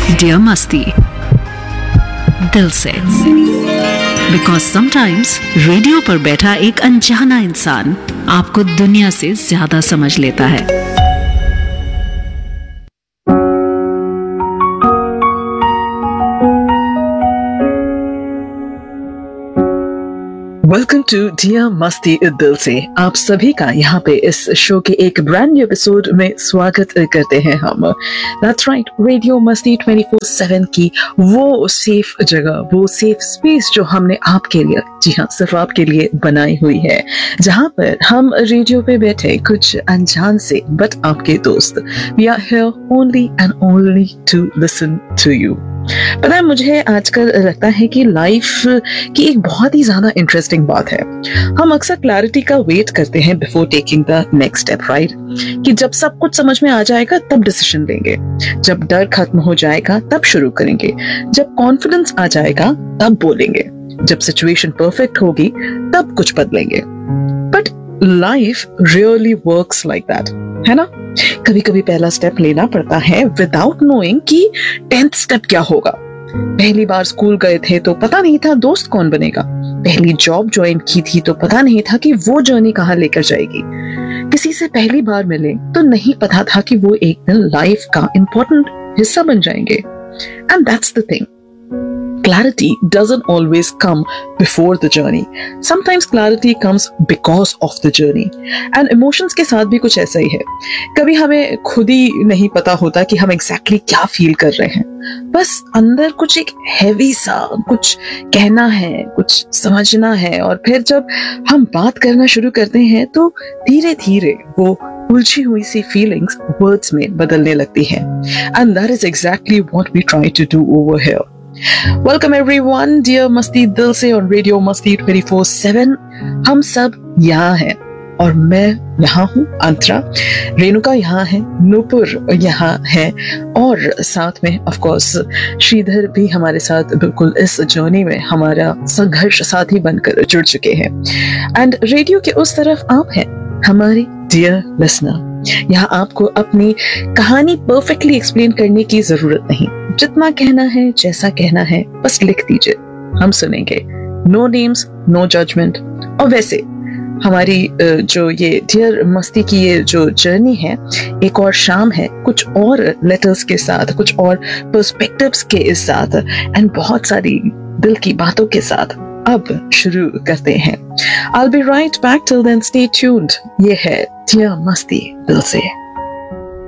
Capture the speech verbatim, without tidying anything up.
Dear मस्ती, दिल से। बिकॉज समटाइम्स रेडियो पर बैठा एक अनजाना इंसान आपको दुनिया से ज्यादा समझ लेता है। वेलकम टू डियर मस्ती दिल से। आप सभी का यहाँ पे इस शो के एक ब्रांड न्यू एपिसोड में स्वागत करते हैं हम। दैट्स राइट, रेडियो मस्ती ट्वेंटी फोर सेवन की वो सेफ जगह, वो सेफ स्पेस जो हमने आपके लिए, जी हाँ सिर्फ आपके लिए बनाई हुई है, जहाँ पर हम रेडियो पे बैठे कुछ अनजान से बट आपके दोस्त। We are here only and only to listen to you. पता है, मुझे आजकल लगता है कि लाइफ की एक बहुत ही ज्यादा इंटरेस्टिंग बात है, हम अक्सर क्लैरिटी का वेट करते हैं before taking the next step, right? कि जब सब कुछ समझ में आ जाएगा तब डिसीजन लेंगे, जब डर खत्म हो जाएगा तब शुरू करेंगे, जब कॉन्फिडेंस आ जाएगा तब बोलेंगे, जब सिचुएशन परफेक्ट होगी तब कुछ बदलेंगे। But life really works like that, है ना? कभी कभी पहला स्टेप लेना पड़ता है विदाउट नोइंग कि टेंथ स्टेप क्या होगा। पहली बार स्कूल गए थे तो पता नहीं था दोस्त कौन बनेगा। पहली जॉब ज्वाइन की थी तो पता नहीं था कि वो जर्नी कहाँ लेकर जाएगी। किसी से पहली बार मिले तो नहीं पता था कि वो एक दिन लाइफ का इंपॉर्टेंट हिस्सा बन जाएंगे। And that's the thing, clarity doesn't always come before the journey. Sometimes clarity comes because of the journey. And emotions के साथ भी कुछ ऐसा ही है। कभी हमें खुद ही नहीं पता होता कि हम exactly क्या फील कर रहे हैं, बस अंदर कुछ एक हैवी सा कुछ कहना है, कुछ समझना है, और फिर जब हम बात करना शुरू करते हैं तो धीरे धीरे वो उलझी हुई सी फीलिंग्स वर्ड्स में बदलने लगती है। And that is exactly what we try to do over here. Welcome everyone, dear मस्ती दिल से on Radio मस्ती ट्वेंटी फोर सेवन। हम सब यहाँ हैं और मैं यहाँ हूँ अंतरा, रेणुका यहाँ है, नूपुर यहाँ है, और साथ में ऑफ कोर्स श्रीधर भी हमारे साथ बिल्कुल इस जर्नी में हमारा संघर्ष साथी बनकर जुड़ चुके हैं। एंड रेडियो के उस तरफ आप हैं हमारी डियर लिसनर। यहाँ आपको अपनी कहानी परफेक्टली एक्सप्लेन करने की जरूरत नहीं, जितना कहना है जैसा कहना है बस लिख दीजिए, हम सुनेंगे। No names, no judgement. और वैसे हमारी जो ये डियर मस्ती की ये जो जर्नी है, एक और शाम है कुछ और लेटर्स के साथ, कुछ और पर्सपेक्टिव्स के साथ, एंड बहुत सारी दिल की बातों के साथ अब शुरू करते हैं। I'll be right back, till then stay tuned। ये है डियर मस्ती दिल से।